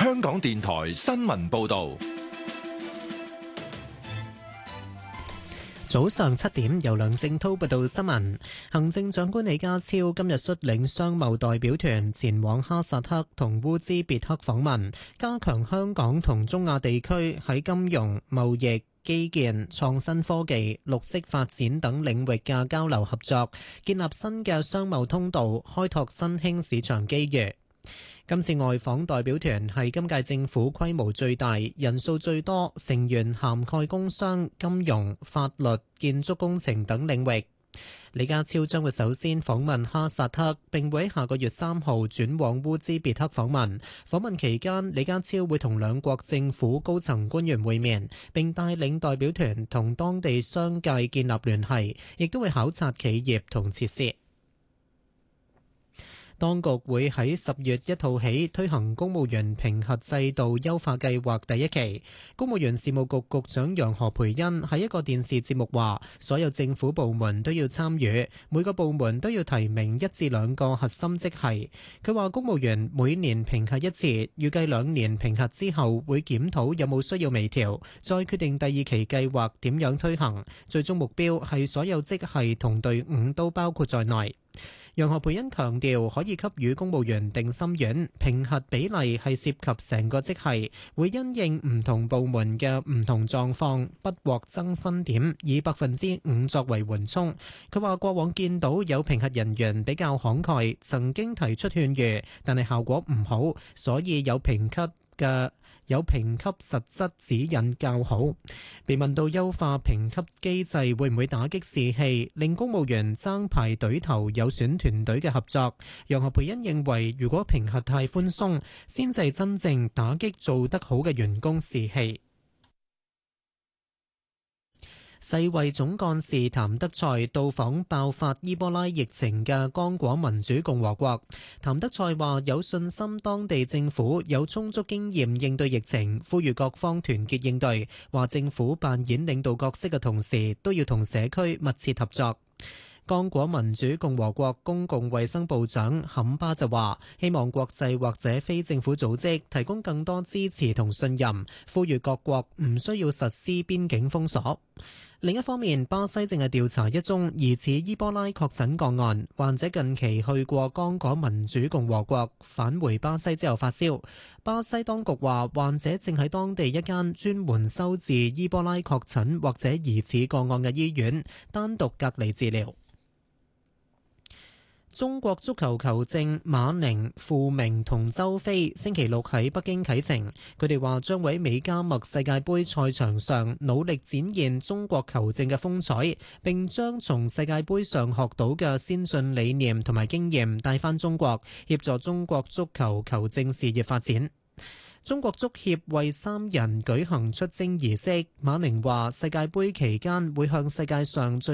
香港電台新聞報道。 早上7點，由梁正滔報道新聞。行政長官李家超今日率領商貿代表團前往哈薩克同烏茲別克訪問，加強香港同中亞地區喺金融、貿易、基建、創新科技、綠色發展等領域嘅交流合作，建立新嘅商貿通道，開拓新興市場機遇。今次外訪代表團係今屆政府規模最大、人數最多，成員涵蓋工商、金融、法律、建築工程等領域。李家超將會首先訪問哈薩克，並會喺下個月3號轉往烏茲別克訪問。訪問期間，李家超會同兩國政府高層官員會面，並帶領代表團同當地商界建立聯繫，亦都會考察企業同設施。當局會喺10月1號起推行公務員評核制度優化計劃第一期。公務員事務局局長楊何蓓茵喺一個電視節目話，所有政府部門都要參與，每個部門都要提名1至2個核心職系。佢話公務員每年評核一次，預計2年評核之後會檢討有冇需要微調，再決定第2期計劃點樣推行。最終目標係所有職系同隊伍都包括在內。楊何蓓茵強調，可以給予公務員定心丸，評核比例係涉及成個職系，會因應唔同部門嘅唔同狀況，不獲增薪點，以5%作為緩衝。佢話過往見到有評核人員比較慷慨，曾經提出勸喻，但係效果唔好，所以有評級實質指引較好。被問到優化評級機制會唔會打擊士氣，令公務員爭排隊頭有損團隊嘅合作，楊何蓓茵認為如果評核太寬鬆，先至真正打擊做得好嘅員工士氣。世衛總幹事譚德塞到訪爆發伊波拉疫情嘅剛果民主共和國。譚德塞話有信心當地政府有充足經驗應對疫情，呼籲各方團結應對。話政府扮演領導角色嘅同時，都要同社區密切合作。剛果民主共和國公共衛生部長坎巴就話，希望國際或者非政府組織提供更多支持同信任，呼籲各國唔需要實施邊境封鎖。另一方面，巴西正係調查一宗疑似伊波拉確診個案，患者近期去過剛果民主共和國，返回巴西之後發燒。巴西當局話，患者正喺當地一間專門收治伊波拉確診或者疑似個案嘅醫院單獨隔離治療。中國足球球證馬寧、傅明同周飛星期六喺北京啟程，佢哋話將會喺美加墨世界盃賽場上努力展現中國球證嘅風采，並將從世界盃上學到嘅先進理念同埋經驗帶返中國，協助中國足球球證事業發展。中國足協為3人舉行出征儀式，馬寧話世界盃期間會向世界上最